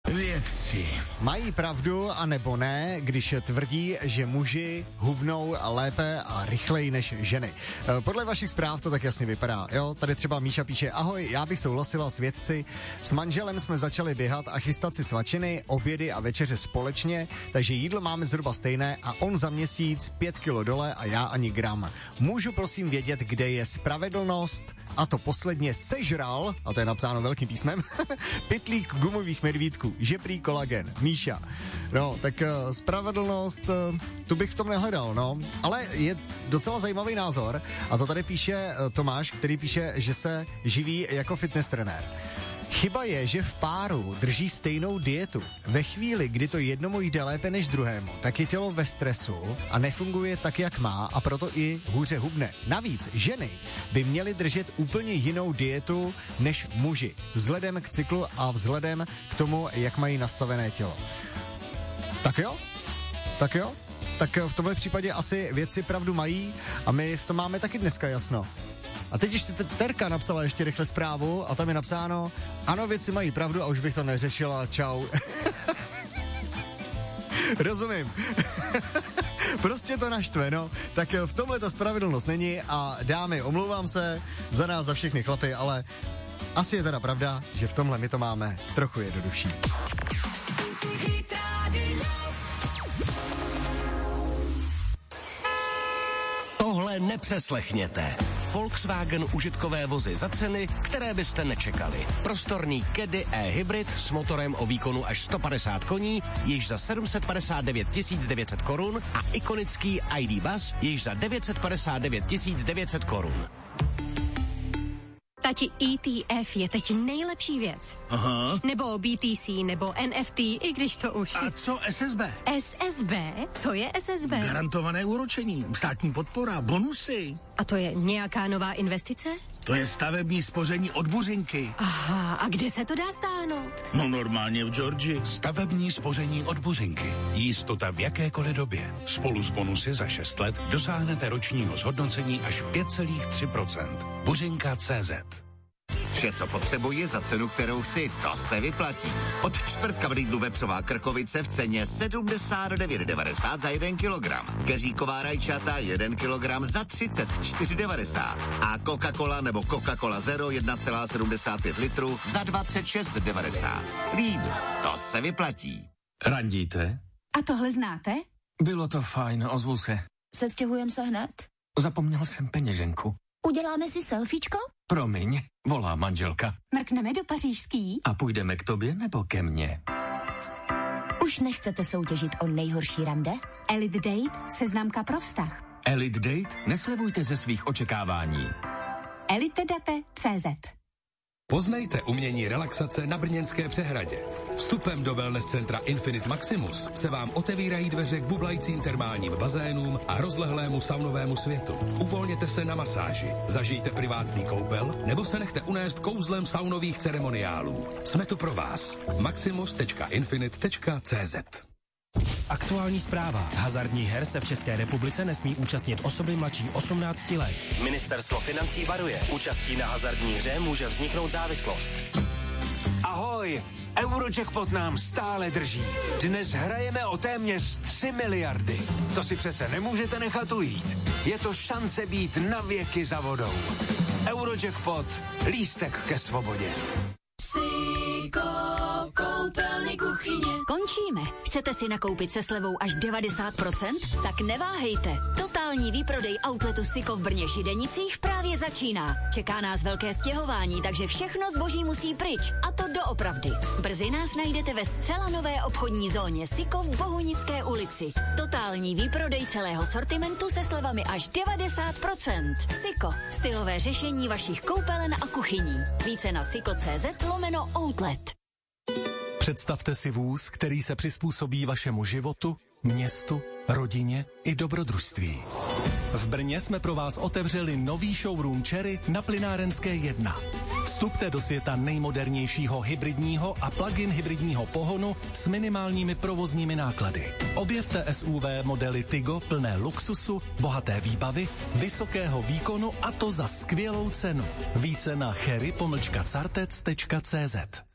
Vědci. Mají pravdu a nebo ne, když tvrdí, že muži hubnou lépe a rychleji než ženy. Podle vašich zpráv to tak jasně vypadá. Jo, tady třeba Míša píše: ahoj, já bych souhlasila s vědci. S manželem jsme začali běhat a chystat si svačiny, obědy a večeře společně, takže jídlo máme zhruba stejné a on za měsíc 5 kilo dole a já ani gram. Můžu prosím vědět, kde je spravedlnost? A to posledně sežral, a to je napsáno velkým písmem, pytlík gumových medvídků, že prý kolagen. Míša. No, tak spravedlnost, tu bych v tom nehledal, no. Ale je docela zajímavý názor, a to tady píše Tomáš, který píše, že se živí jako fitness trenér. Chyba je, že v páru drží stejnou dietu. Ve chvíli, kdy to jednomu jde lépe než druhému, tak je tělo ve stresu a nefunguje tak, jak má, a proto i hůře hubne. Navíc ženy by měly držet úplně jinou dietu než muži. Vzhledem k cyklu a vzhledem k tomu, jak mají nastavené tělo. Tak jo? Tak v tomhle případě asi věci pravdu mají a my v tom máme taky dneska jasno. A teď ještě Terka napsala ještě rychle zprávu a tam je napsáno: ano, věci mají pravdu a už bych to neřešila, čau. Rozumím. Prostě to naštve, no. Tak v tomhle ta spravedlnost není a dámy, omlouvám se za nás, za všechny chlapy, ale asi je teda pravda, že v tomhle my to máme trochu jednodušší. Tohle nepřeslechněte. Volkswagen užitkové vozy za ceny, které byste nečekali. Prostorný Caddy e-hybrid s motorem o výkonu až 150 koní, již za 759 900 korun a ikonický ID Buzz již za 959 900 korun. Tati, ETF je teď nejlepší věc. Aha. Nebo BTC, nebo NFT, i když to už... A co SSB? SSB? Co je SSB? Garantované úročení, státní podpora, bonusy. A to je nějaká nová investice? To je stavební spoření od Buřinky. Aha, a kde se to dá stáhnout? No normálně v Georgii. Stavební spoření od Buřinky. Jistota v jakékoliv době. Spolu s bonusy za 6 let dosáhnete ročního zhodnocení až 5,3%. Buřinka.cz. Vše, co potřebuji za cenu, kterou chci, to se vyplatí. Od čtvrtka v Lidlu vepřová krkovice v ceně 79,90 za 1 kilogram. Keříková rajčata 1 kilogram za 34,90. A Coca-Cola nebo Coca-Cola Zero 1,75 litru za 26,90. Lidl, to se vyplatí. Randíte? A tohle znáte? Bylo to fajn, ozvu se. Sestěhujeme se hned? Zapomněl jsem peněženku. Uděláme si selfiečko? Promiň, volá manželka. Mrkneme do pařížský? A půjdeme k tobě nebo ke mně? Už nechcete soutěžit o nejhorší rande? Elite Date, seznamka pro vztah. Elite Date? Neslevujte ze svých očekávání. elitedate.cz. Poznejte umění relaxace na Brněnské přehradě. Vstupem do wellness centra Infinite Maximus se vám otevírají dveře k bublajícím termálním bazénům a rozlehlému saunovému světu. Uvolněte se na masáži, zažijte privátní koupel nebo se nechte unést kouzlem saunových ceremoniálů. Jsme tu pro vás. maximus.infinite.cz. Aktuální zpráva. Hazardních her se v České republice nesmí účastnit osoby mladší 18 let. Ministerstvo financí varuje. Účastí na hazardní hře může vzniknout závislost. Ahoj, Eurojackpot nám stále drží. Dnes hrajeme o téměř 3 miliardy. To si přece nemůžete nechat ujít. Je to šance být na věky za vodou. Eurojackpot, lístek ke svobodě. Koupelny kuchyně. Končíme. Chcete si nakoupit se slevou až 90%? Tak neváhejte. Totální výprodej outletu Siko v Brně Židenicích právě začíná. Čeká nás velké stěhování, takže všechno zboží musí pryč. A to doopravdy. Brzy nás najdete ve zcela nové obchodní zóně Siko v Bohunické ulici. Totální výprodej celého sortimentu se slevami až 90%. Siko. Stylové řešení vašich koupelen a kuchyní. Více na siko.cz/outlet. Představte si vůz, který se přizpůsobí vašemu životu, městu, rodině i dobrodružství. V Brně jsme pro vás otevřeli nový showroom Cherry na Plynárenské 1. Vstupte do světa nejmodernějšího hybridního a plug-in hybridního pohonu s minimálními provozními náklady. Objevte SUV modely Tigo plné luxusu, bohaté výbavy, vysokého výkonu a to za skvělou cenu. Více na cherry-cartec.cz.